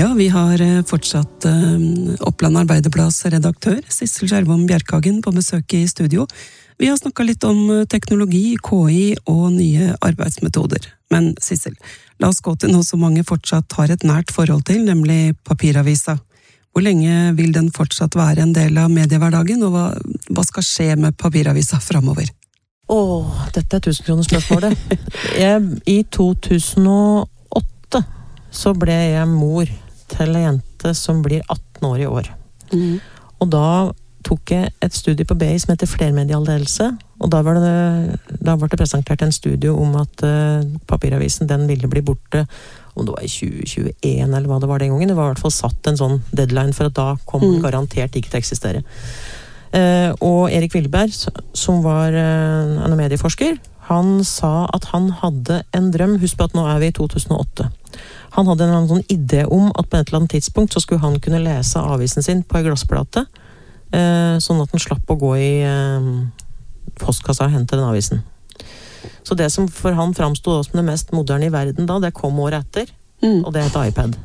Ja, vi har fortsatt Oppland Arbeiderblads redaktør, Sissel Skjervom Bjerkhagen, på besøk i studio. Vi har snakket litt om teknologi, KI og nye arbeidsmetoder. Men Sissel, la oss gå til noe som mange fortsatt har et nært forhold til, nemlig papiravisa. Hvor lenge vil den fortsatt være en del av mediehverdagen, og hva skal skje med papiravisa fremover? Dette 1000-kronersspørsmålet. I 2008 så ble jeg mor til en jente som blir 18 år i år. Og da tok jeg et studie på BI som heter flermedialledelse, og da ble det presentert en studie om at papiravisen den ville bli borte, om det var i 2021 eller hva det var den gangen. Det var i hvert fall satt en sånn deadline for at da kom den garantert ikke til å eksistere. Og Erik Willeberg, som var en medieforsker, han sa at han hadde en drøm. Husk på at nå er vi i 2008. Han hadde en sånn idé om at på et eller annet tidspunkt så skulle han kunne lese avisen sin på en glassplate, sånn at han slapp å gå i postkassa og hente den avisen. Så det som for han framstod som det mest moderne i verden da, det kom året etter, og det heter iPad.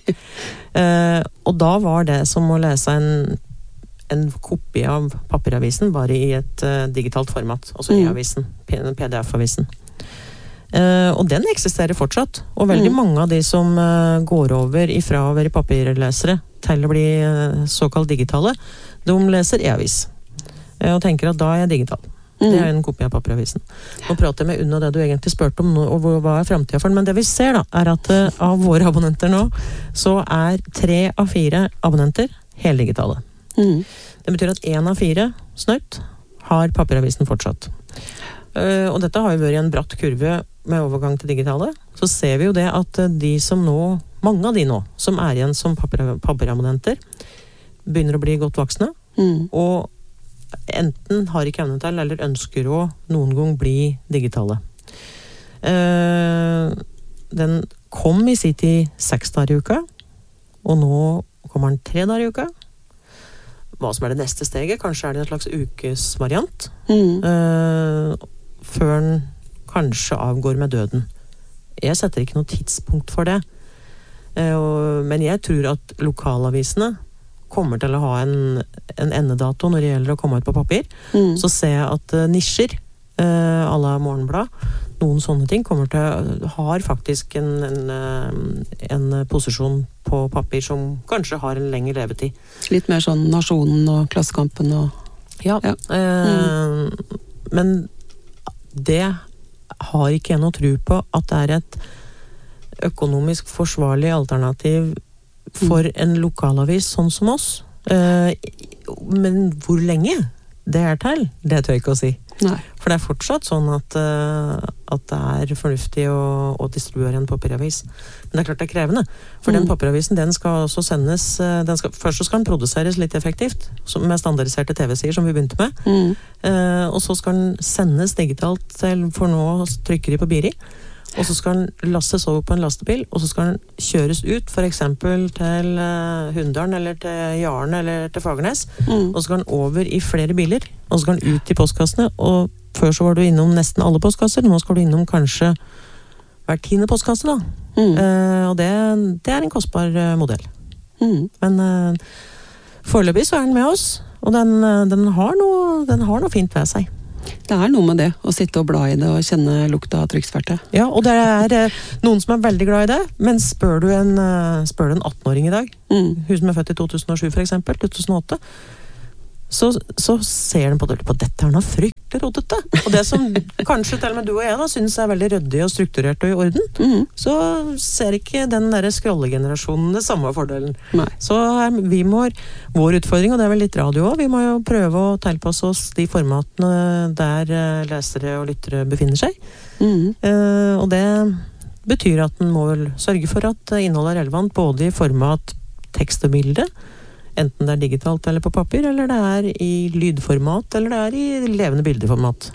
Og da var det som å lese en kopi av papiravisen, bare i et digitalt format, altså e-avisen, PDF-avisen. Og den eksisterer fortsatt, og veldig mange av de som går over ifra å være papirlesere til å bli såkalt digitale, de leser e-avis, og tenker at da er jeg digital. Det er en kopi av papiravisen. Nå prater jeg med unna det du egentlig spørte om, og hva er fremtiden for den, men det vi ser da, er at av våre abonnenter nå, så er 3 av 4 abonnenter heldigitale. Det betyr at 1 av 4 snøyt har papiravisen fortsatt. Og dette har jo vært en bratt kurve med overgang til digitale. Så ser vi jo det at de som nå, mange av de nå, som er igjen som papirabonnenter, begynner å bli godt voksne, og enten har ikke evne til, eller ønsker å noen gang bli digitale. Den kom i sin tid 6 dager i uka, og nå kommer den 3 dager i uka. Hva som er det neste steget? Kanskje er det en slags ukesvariant, før den kanskje avgår med døden. Jeg setter ikke noe tidspunkt for det, men jeg tror at lokalavisene kommer til å ha en endedato når det gjelder å komme ut på papir. Så ser jeg at nisjer, à la Morgenblad, noen sånne ting har faktisk en posisjon på papir som kanskje har en lengre levetid. Litt mer sånn Nasjonen og Klassekampen og... Ja. Men det har ikke jeg noe tro på at det er et økonomisk forsvarlig alternativ for en lokalavis sånn som oss. Men hvor lenge det er til, det tør jeg ikke å si. Nei. For det er fortsatt sånn at det er fornuftig å distribuere en papiravis. Men det er klart det er krevende. For den papiravisen, den skal også sendes, først så skal den produseres litt effektivt, med standardiserte TV-sider som vi begynte med. Og så skal den sendes digitalt for nå trykker de på Biri. Og så skal den lastes over på en lastebil, og så skal den kjøres ut, for eksempel til Hunndalen, eller til Jaren, eller til Fagernes. Og så skal den over i flere biler, og så skal den ut i postkassene, og før så var du innom nesten alle postkasser, nå skal du innom kanskje hver 10. postkasse da. Og det er en kostbar modell. Men foreløpig så er den med oss, og den har noe fint ved seg. Det er noe med det, å sitte og bla i det og kjenne lukta av trykksverte. Ja, og det er noen som er veldig glad i det, men spør du en 18-åring i dag, hun som er født i 2007 for eksempel, 2008, så ser den på dette er noe fryktelig rodete. Og det som kanskje til og med du og jeg da synes er veldig ryddig og strukturert og i orden, så ser ikke den der scrollegenerasjonen det samme fordelen. Nei. Så vår utfordring, og det er vel litt radio også, vi må jo prøve å tilpasse oss de formatene der lesere og lyttere befinner seg. Og det betyr at den må vel sørge for at innholdet er relevant både i format tekst og bilde, enten det er digitalt eller på papir, eller det er i lydformat, eller det er i levende bildeformat.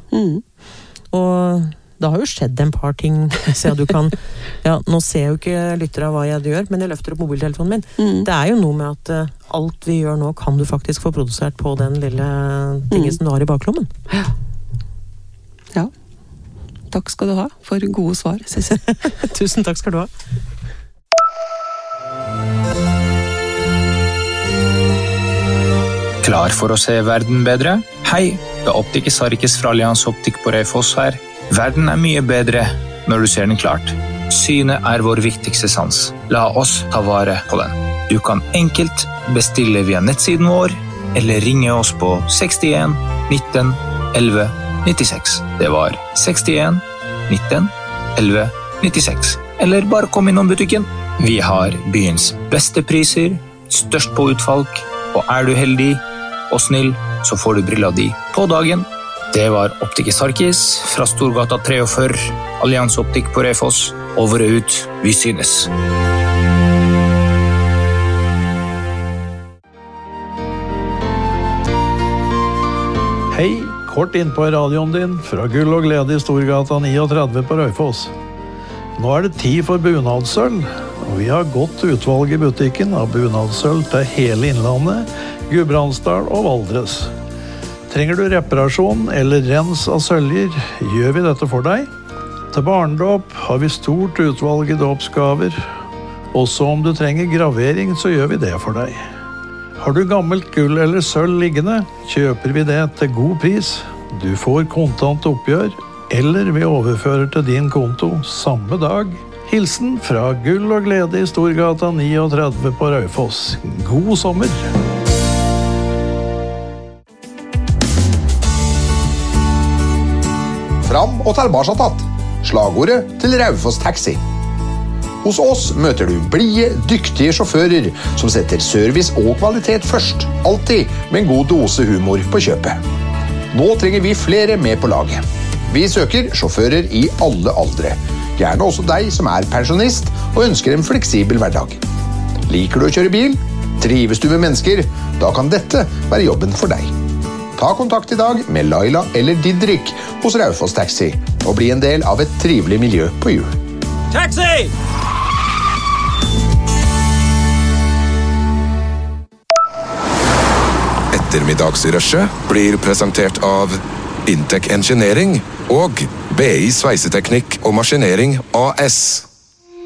Og det har jo skjedd en par ting, så du kan, nå ser jo ikke lyttere av hva jeg gjør, men jeg løfter opp mobiltelefonen min. Det er jo noe med at alt vi gjør nå kan du faktisk få produsert på den lille tingen som du har i baklommen. Ja. Takk skal du ha for gode svar, Sissel. Tusen takk skal du ha. Klar for å se verden bedre? Hei, det er Optiker Sarkis fra Allianz Optik på Raufoss her. Verden er mye bedre når du ser den klart. Synet er vår viktigste sans. La oss ta vare på den. Du kan enkelt bestille via nettsiden vår, eller ringe oss på 61 19 11 96. Det var 61 19 11 96. Eller bare kom innom butikken. Vi har byens beste priser, størst på utvalg, og er du heldig og snill, så får du brilla di på dagen. Det var Optiker Sarkis fra Storgata 43, Allianz Optik på Raufoss. Over og ut, vi synes. Hei, kort inn på radioen din fra Gull og Glede i Storgata 39 på Raufoss. Nå er det tid for bunadsøl, og vi har godt utvalg i butikken av bunadsøl til hele Innlandet, Gudbrandsdal og Valdres. Trenger du reparasjon eller rens av søljer, gjør vi dette for deg. Til barndåp har vi stort utvalg i dåpsgaver. Også om du trenger gravering, så gjør vi det for deg. Har du gammelt gull eller sølv liggende, kjøper vi det til god pris. Du får kontant oppgjør, eller vi overfører til din konto samme dag. Hilsen fra Gull og Glede i Storgata 39 på Raufoss. God sommer! Fram og tilbake tatt. Slagordet til Raufoss Taxi. Hos oss møter du blide, dyktige sjåfører som setter service og kvalitet først. Alltid med en god dose humor på kjøpet. Nå trenger vi flere med på laget. Vi søker sjåfører i alle aldre. Gjerne også deg som er pensjonist og ønsker en fleksibel hverdag. Liker du å kjøre bil? Trives du med mennesker? Da kan dette være jobben for deg. Ta kontakt i dag med Laila eller Didrik hos Raufoss Taxi og bli en del av et trivelig miljø på hjul. Taxi! Ettermiddagsrushet blir presentert av Intec Engineering og BI Sveiseteknikk og Maskinering AS.